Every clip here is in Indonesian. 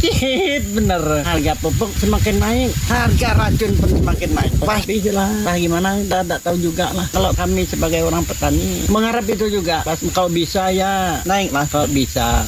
Sakit bener. Harga pupuk semakin naik, harga racun pun semakin naik. Pasti lah. Nah gimana? Tidak tahu juga lah. Kalau kami sebagai orang petani mengharap itu juga. Pas kalau bisa ya naik lah kalau bisa.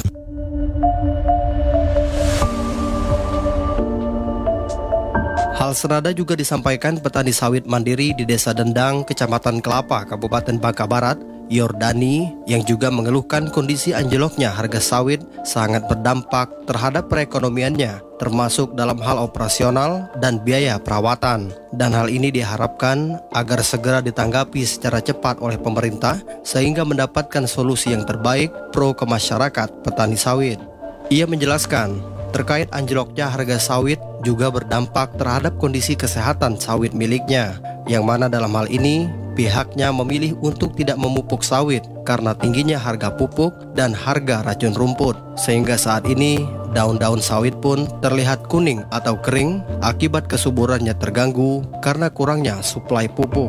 Hal senada juga disampaikan petani sawit mandiri di Desa Dendang, Kecamatan Kelapa, Kabupaten Bangka Barat, Yordani, yang juga mengeluhkan kondisi anjloknya harga sawit sangat berdampak terhadap perekonomiannya, termasuk dalam hal operasional dan biaya perawatan. Dan hal ini diharapkan agar segera ditanggapi secara cepat oleh pemerintah sehingga mendapatkan solusi yang terbaik pro ke masyarakat petani sawit. Ia menjelaskan, terkait anjloknya harga sawit juga berdampak terhadap kondisi kesehatan sawit miliknya, yang mana dalam hal ini pihaknya memilih untuk tidak memupuk sawit karena tingginya harga pupuk dan harga racun rumput, sehingga saat ini daun-daun sawit pun terlihat kuning atau kering akibat kesuburannya terganggu karena kurangnya suplai pupuk.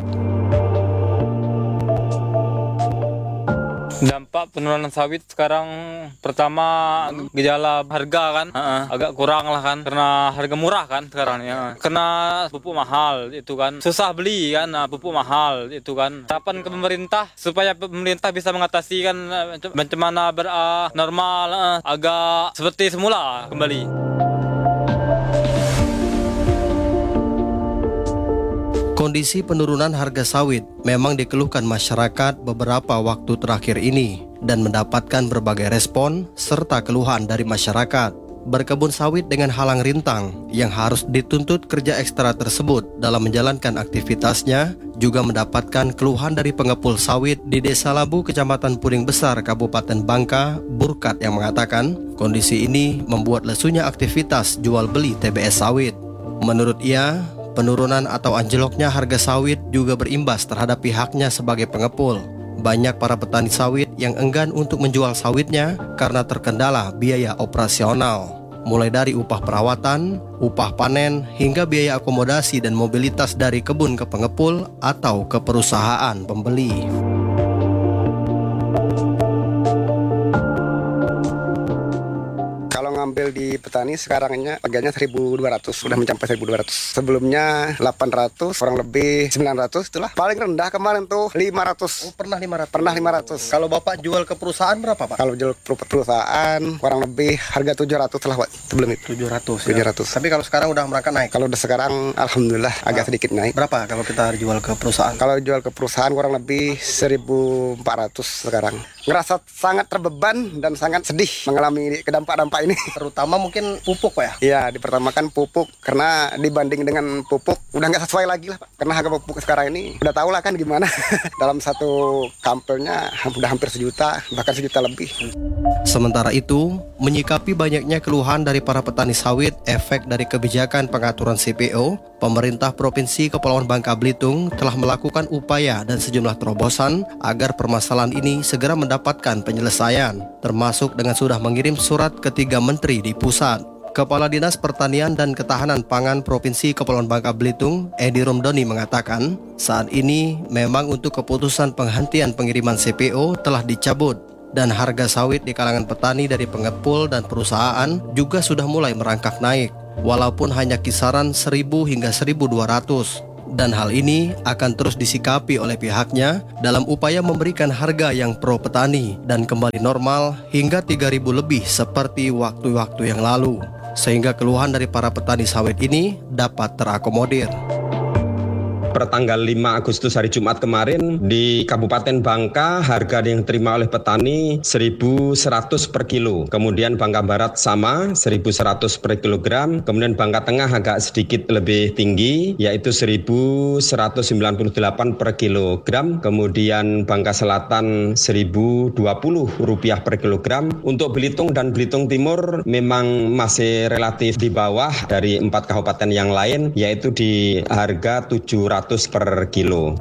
Dampak penurunan sawit sekarang pertama gejala harga kan agak kurang lah kan, karena harga murah kan sekarang ya, karena pupuk mahal itu kan, susah beli kan, pupuk mahal itu kan. Harapan ke pemerintah supaya pemerintah bisa mengatasi kan, macam mana normal agak seperti semula kembali. Kondisi penurunan harga sawit memang dikeluhkan masyarakat beberapa waktu terakhir ini dan mendapatkan berbagai respon serta keluhan dari masyarakat. Berkebun sawit dengan halang rintang yang harus dituntut kerja ekstra tersebut dalam menjalankan aktivitasnya juga mendapatkan keluhan dari pengepul sawit di Desa Labu, Kecamatan Puring Besar, Kabupaten Bangka, Burkat, yang mengatakan kondisi ini membuat lesunya aktivitas jual beli TBS sawit. Menurut ia, penurunan atau anjloknya harga sawit juga berimbas terhadap pihaknya sebagai pengepul. Banyak para petani sawit yang enggan untuk menjual sawitnya karena terkendala biaya operasional, mulai dari upah perawatan, upah panen, hingga biaya akomodasi dan mobilitas dari kebun ke pengepul atau ke perusahaan pembeli. Ngambil di petani sekarangnya harganya 1.200, sudah mencapai 1.200. Sebelumnya 800, kurang lebih 900 itulah. Paling rendah kemarin tuh 500. Oh, pernah 500. Pernah 500. Kalau Bapak jual ke perusahaan berapa, Pak? Kalau jual ke perusahaan kurang lebih harga 700 lah, Pak. Sebelum itu 700. 700. Tapi kalau sekarang udah merangkak naik. Kalau udah sekarang alhamdulillah agak sedikit naik. Berapa kalau kita jual ke perusahaan? Kalau jual ke perusahaan kurang lebih 1.400 sekarang. Ngerasa sangat terbeban dan sangat sedih mengalami dampak-dampak ini. Terutama mungkin pupuk, Pak ya? Iya, dipertamakan pupuk karena dibanding dengan pupuk udah nggak sesuai lagi lah, Pak. Karena harga pupuk sekarang ini udah tahu lah kan gimana. Dalam satu kampelnya udah hampir 1 juta, bahkan 1 juta lebih. Sementara itu, menyikapi banyaknya keluhan dari para petani sawit efek dari kebijakan pengaturan CPO, pemerintah Provinsi Kepulauan Bangka Belitung telah melakukan upaya dan sejumlah terobosan agar permasalahan ini segera mendapatkan penyelesaian, termasuk dengan sudah mengirim surat ke 3 menteri di pusat. Kepala Dinas Pertanian dan Ketahanan Pangan Provinsi Kepulauan Bangka Belitung, Edi Romdoni, mengatakan saat ini memang untuk keputusan penghentian pengiriman CPO telah dicabut dan harga sawit di kalangan petani dari pengepul dan perusahaan juga sudah mulai merangkak naik, walaupun hanya kisaran 1.000 hingga 1.200. Dan hal ini akan terus disikapi oleh pihaknya dalam upaya memberikan harga yang pro petani dan kembali normal hingga 3.000 lebih seperti waktu-waktu yang lalu, sehingga keluhan dari para petani sawit ini dapat terakomodir. Pertanggal 5 Agustus hari Jumat kemarin di Kabupaten Bangka harga yang diterima oleh petani 1.100 per kilo. Kemudian Bangka Barat sama 1.100 per kilogram. Kemudian Bangka Tengah agak sedikit lebih tinggi yaitu 1.198 per kilogram. Kemudian Bangka Selatan 1.020 rupiah per kilogram. Untuk Belitung dan Belitung Timur memang masih relatif di bawah dari 4 kabupaten yang lain yaitu di harga 700 per kilo.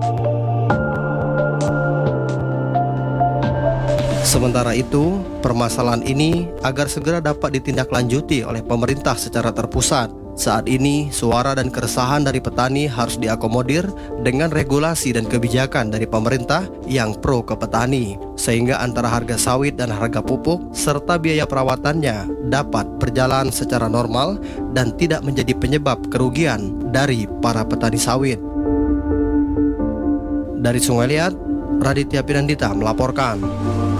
Sementara itu, permasalahan ini agar segera dapat ditindaklanjuti oleh pemerintah secara terpusat, Saat ini, suara dan keresahan dari petani harus diakomodir dengan regulasi dan kebijakan dari pemerintah yang pro ke petani, sehingga antara harga sawit dan harga pupuk serta biaya perawatannya dapat berjalan secara normal dan tidak menjadi penyebab kerugian dari para petani sawit. Dari Sungai Liat, Raditya Pinandita melaporkan.